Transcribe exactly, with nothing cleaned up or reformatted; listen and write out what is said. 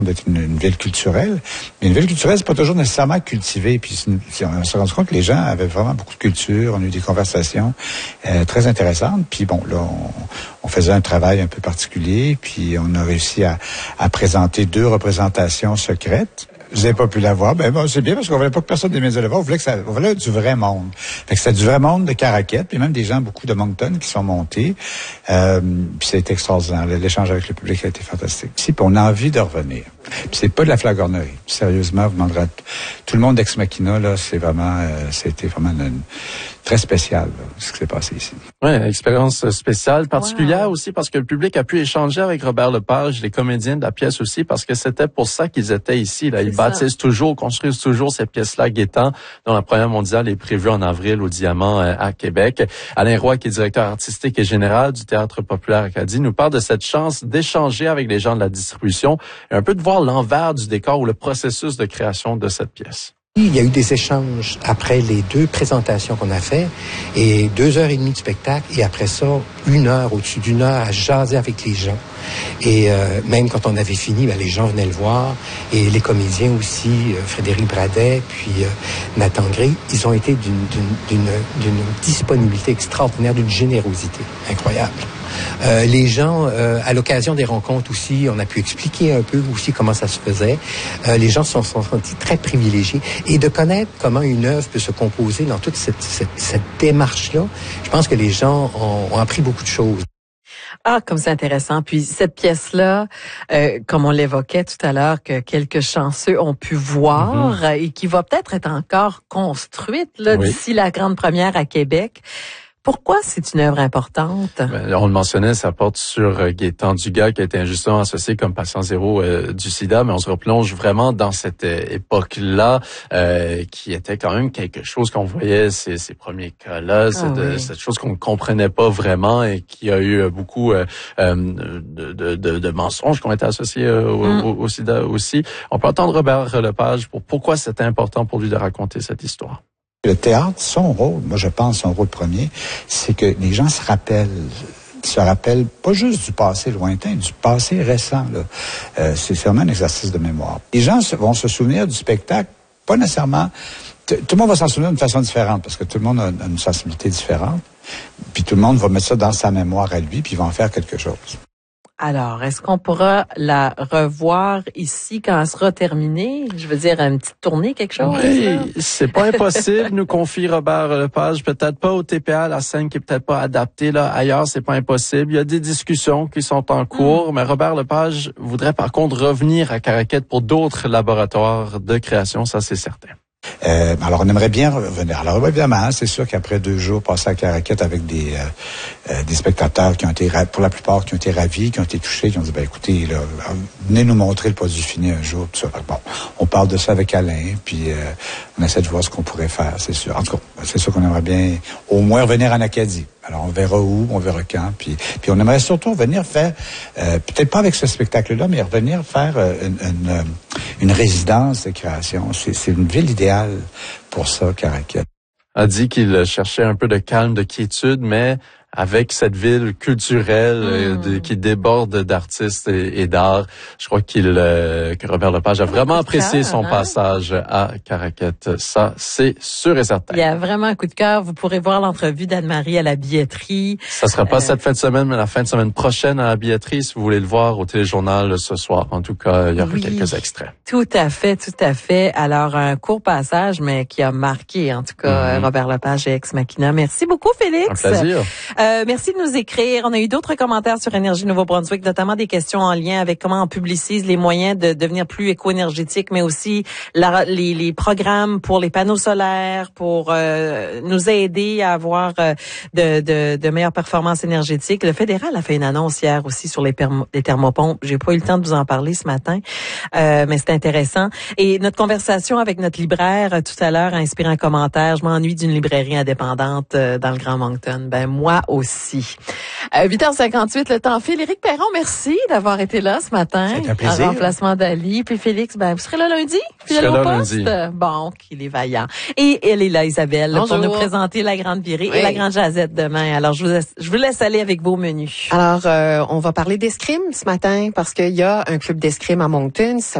d'être une, une ville culturelle. Mais une ville culturelle, c'est pas toujours nécessairement cultivé. Puis on s'est rendu compte que les gens avaient vraiment beaucoup de culture. On a eu des conversations euh, très intéressantes. Puis bon, là, on, on faisait un travail un peu particulier. Puis on a réussi à, à présenter deux représentations secrètes. Vous n'avez pas pu la voir. Ben bon, c'est bien parce qu'on voulait pas que personne des médias le voie. On voulait que ça, on voulait du vrai monde. Fait que c'était du vrai monde de Caraquette, puis même des gens, beaucoup de Moncton qui sont montés. Euh, puis c'était extraordinaire. L'échange avec le public a été fantastique. Puis on a envie de revenir. Puis c'est pas de la flagornerie. Sérieusement, vous demanderez tout le monde d'Ex Machina, là, c'est vraiment, euh, c'était vraiment une, très spécial, là, ce qui s'est passé ici. Oui, expérience spéciale, particulière wow. aussi parce que le public a pu échanger avec Robert Lepage, les comédiens de la pièce aussi, parce que c'était pour ça qu'ils étaient ici. Là, ils bâtissent toujours, construisent toujours ces pièces-là, Gaétan, dont la première mondiale est prévue en avril au Diamant à Québec. Alain Roy, qui est directeur artistique et général du Théâtre populaire Acadie, nous parle de cette chance d'échanger avec les gens de la distribution et un peu de voir l'envers du décor ou le processus de création de cette pièce. Il y a eu des échanges après les deux présentations qu'on a fait et deux heures et demie de spectacle et après ça, une heure, au-dessus d'une heure à jaser avec les gens. Et euh, même quand on avait fini, ben, les gens venaient le voir et les comédiens aussi, euh, Frédéric Bradet, puis euh, Nathan Gray, ils ont été d'une, d'une, d'une, d'une disponibilité extraordinaire, d'une générosité incroyable. Euh, les gens, euh, à l'occasion des rencontres aussi, on a pu expliquer un peu aussi comment ça se faisait. Euh, les gens se sont, sont sentis très privilégiés. Et de connaître comment une œuvre peut se composer dans toute cette, cette, cette démarche-là, je pense que les gens ont, ont appris beaucoup de choses. Ah, comme c'est intéressant. Puis cette pièce-là, euh, comme on l'évoquait tout à l'heure, que quelques chanceux ont pu voir mm-hmm. et qui va peut-être être encore construite là, oui. d'ici la grande première à Québec. Pourquoi c'est une œuvre importante? Ben, on le mentionnait, ça porte sur euh, Gaétan Dugas, qui a été injustement associé comme patient zéro euh, du sida, mais on se replonge vraiment dans cette euh, époque-là, euh, qui était quand même quelque chose qu'on voyait, ces, ces premiers cas-là, ah, cette, oui. cette chose qu'on ne comprenait pas vraiment et qui a eu beaucoup euh, de, de, de, de mensonges qui ont été associés euh, au, mm. au, au sida aussi. On peut entendre Robert Lepage pour pourquoi c'était important pour lui de raconter cette histoire. Le théâtre, son rôle, moi je pense son rôle premier, c'est que les gens se rappellent, se rappellent pas juste du passé lointain, du passé récent. Là. Euh, c'est vraiment un exercice de mémoire. Les gens vont se souvenir du spectacle, pas nécessairement... Tout le monde va s'en souvenir d'une façon différente, parce que tout le monde a une sensibilité différente. Puis tout le monde va mettre ça dans sa mémoire à lui, puis il va en faire quelque chose. Alors, est-ce qu'on pourra la revoir ici quand elle sera terminée? Je veux dire, une petite tournée, quelque chose? Oui, c'est pas impossible, nous confie Robert Lepage. Peut-être pas au T P A, la scène qui est peut-être pas adaptée là. Ailleurs, c'est pas impossible. Il y a des discussions qui sont en cours, mmh. mais Robert Lepage voudrait par contre revenir à Caraquette pour d'autres laboratoires de création, ça c'est certain. Euh, alors, on aimerait bien revenir. Alors, évidemment, c'est sûr qu'après deux jours passés à Caraquette avec des euh, euh, des spectateurs qui ont été, pour la plupart, qui ont été ravis, qui ont été touchés, qui ont dit, ben écoutez, là, venez nous montrer le produit fini un jour, tout ça. Bon, on parle de ça avec Alain, puis euh, on essaie de voir ce qu'on pourrait faire, c'est sûr. En tout cas, c'est sûr qu'on aimerait bien au moins revenir en Acadie. Alors, on verra où, on verra quand, puis puis on aimerait surtout venir faire, euh, peut-être pas avec ce spectacle-là, mais revenir faire euh, une, une, une résidence de création. C'est, c'est une ville idéale pour ça, Caraquette. A dit qu'il cherchait un peu de calme, de quiétude, mais avec cette ville culturelle euh, de, qui déborde d'artistes et, et d'art, je crois qu'il euh, que Robert Lepage a vraiment apprécié son passage à Caraquette. Ça, c'est sûr et certain. Il y a vraiment un coup de cœur. Vous pourrez voir l'entrevue d'Anne-Marie à la billetterie. Ça sera pas euh... cette fin de semaine, mais la fin de semaine prochaine à la billetterie, si vous voulez le voir au téléjournal ce soir. En tout cas, il y aura oui, quelques extraits. Tout à fait, tout à fait. Alors, un court passage, mais qui a marqué, en tout cas, mm-hmm. Robert Lepage et Ex Machina. Merci beaucoup, Félix. Un plaisir. Euh, merci de nous écrire. On a eu d'autres commentaires sur Énergie Nouveau-Brunswick, notamment des questions en lien avec comment on publicise les moyens de devenir plus éco-énergétique, mais aussi la, les, les programmes pour les panneaux solaires, pour euh, nous aider à avoir euh, de, de, de meilleures performances énergétiques. Le fédéral a fait une annonce hier aussi sur les, permo- les thermopompes. J'ai pas eu le temps de vous en parler ce matin, euh, mais c'est intéressant. Et notre conversation avec notre libraire tout à l'heure a inspiré un commentaire. Je m'ennuie d'une librairie indépendante euh, dans le Grand Moncton. Ben moi aussi. Euh, huit heures cinquante-huit, le temps file. Éric Perron, merci d'avoir été là ce matin. C'est un plaisir. En remplacement d'Ali. Puis Félix, ben, vous serez là lundi? Je serai là poste? lundi. Bon, qu'il est vaillant. Et elle est là, Isabelle, Bonjour. pour nous présenter la grande virée Oui. et la grande jazette demain. Alors, je vous, laisse, je vous laisse aller avec vos menus. Alors, euh, on va parler d'escrime ce matin parce qu'il y a un club d'escrime à Moncton. Ça